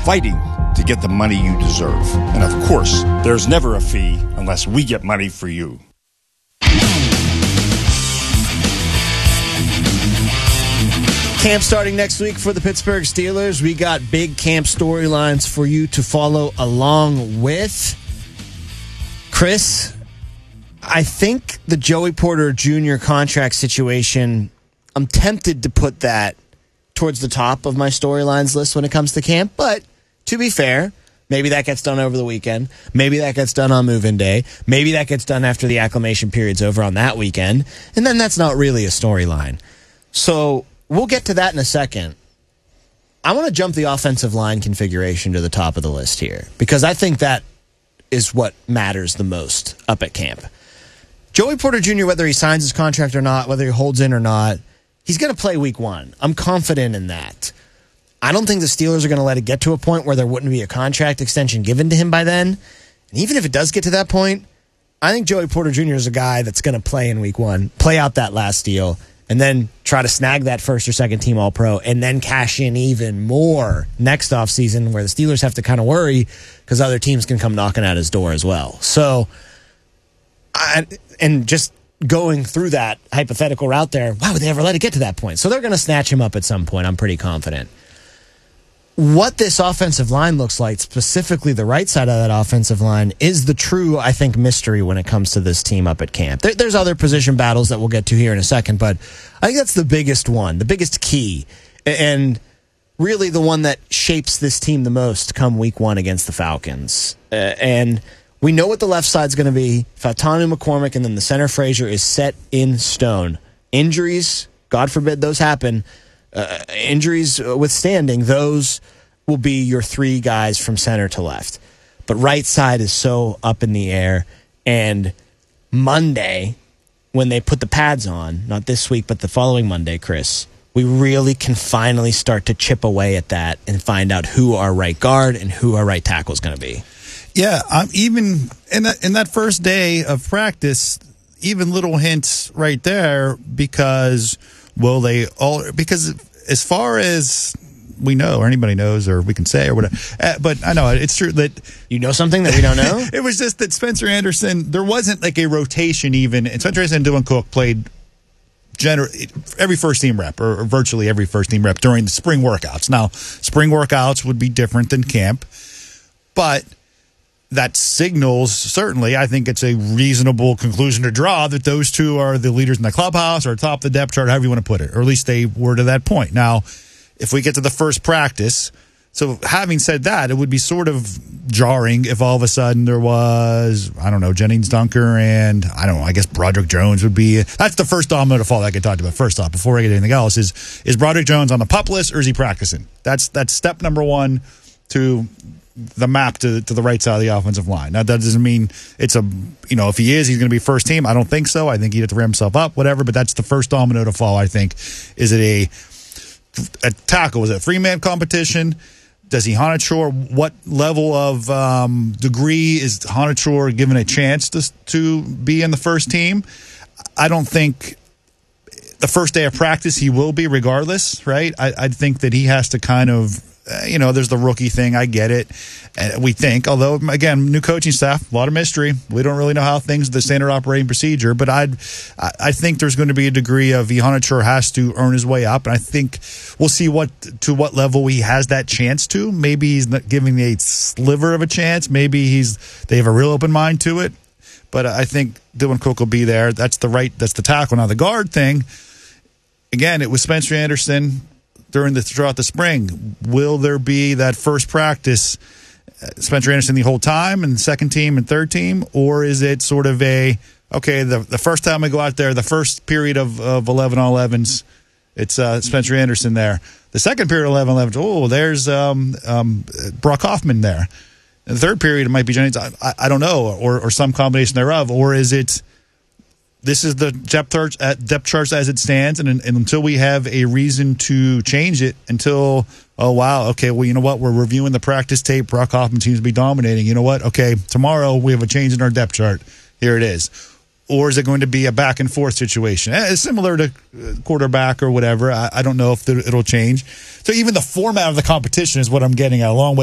fighting to get the money you deserve. And of course, there's never a fee unless we get money for you. Camp starting next week for the Pittsburgh Steelers. We got big camp storylines for you to follow along with. Chris, I think the Joey Porter Jr. contract situation, I'm tempted to put that towards the top of my storylines list when it comes to camp. But to be fair, maybe that gets done over the weekend. Maybe that gets done on move-in day. Maybe that gets done after the acclimation period's over on that weekend. And then that's not really a storyline. So we'll get to that in a second. I want to jump the offensive line configuration to the top of the list here because I think that is what matters the most up at camp. Joey Porter Jr., whether he signs his contract or not, whether he holds in or not, he's going to play week 1. I'm confident in that. I don't think the Steelers are going to let it get to a point where there wouldn't be a contract extension given to him by then. And even if it does get to that point, I think Joey Porter Jr. is a guy that's going to play in week 1, play out that last deal, and then try to snag that first or second team All-Pro, and then cash in even more next offseason where the Steelers have to kind of worry because other teams can come knocking at his door as well. So, and just going through that hypothetical route there, why would they ever let it get to that point? So they're going to snatch him up at some point, I'm pretty confident. What this offensive line looks like, specifically the right side of that offensive line, is the true, I think, mystery when it comes to this team up at camp. There's other position battles that we'll get to here in a second, but I think that's the biggest one, the biggest key, and really the one that shapes this team the most come week 1 against the Falcons. And we know what the left side's going to be. Fautanu McCormick and then the center Frazier is set in stone. Injuries, God forbid those happen, injuries withstanding, those will be your 3 guys from center to left. But right side is so up in the air. And Monday, when they put the pads on, not this week, but the following Monday, Chris, we really can finally start to chip away at that and find out who our right guard and who our right tackle is going to be. Yeah, even in that first day of practice, even little hints right there because as far as we know, or anybody knows, or we can say, or whatever. But I know it's true that you know something that we don't know. It was just that Spencer Anderson, there wasn't like a rotation even, and Spencer Anderson and Dylan Cook played every first team rep or virtually every first team rep during the spring workouts. Now, spring workouts would be different than camp, but that signals, certainly, I think it's a reasonable conclusion to draw that those two are the leaders in the clubhouse or top of the depth chart, however you want to put it, or at least they were to that point. Now, if we get to the first practice, so having said that, it would be sort of jarring if all of a sudden there was, I don't know, Jennings Dunker and, I guess Broderick Jones would be, that's the first domino to fall that I could talk about first off, before I get anything else, is Broderick Jones on the PUP list or is he practicing? That's step number 1 to the map to the right side of the offensive line. Now, that doesn't mean it's if he is, he's going to be first team. I don't think so. I think he'd have to ramp himself up, whatever, but that's the first domino to fall, I think. Is it a tackle? Is it a 3-man competition? Does he Honachor? What level of degree is Honachor given a chance to be in the first team? I don't think the first day of practice he will be regardless, right? I think that he has to kind of, there's the rookie thing. I get it. We think, although, again, new coaching staff, a lot of mystery. We don't really know how the standard operating procedure, but I think there's going to be a degree of Honachor has to earn his way up, and I think we'll see to what level he has that chance to. Maybe he's not giving a sliver of a chance. Maybe they have a real open mind to it, but I think Dylan Cook will be there. That's the tackle. Now, the guard thing, again, it was Spencer Anderson throughout the spring. Will there be that first practice, Spencer Anderson the whole time and second team and third team, or is it sort of the first time we go out there, the first period of 11 on 11s, it's Spencer Anderson there. The second period of 11 on 11s, there's Brock Hoffman there. In the third period, it might be Jennings. I don't know, or some combination thereof, or is it this is the depth chart as it stands, and until we have a reason to change it, until, you know what, we're reviewing the practice tape, Brock Hoffman seems to be dominating. You know what, okay, tomorrow we have a change in our depth chart. Here it is. Or is it going to be a back-and-forth situation? It's similar to quarterback or whatever. I don't know if it'll change. So even the format of the competition is what I'm getting at. A long way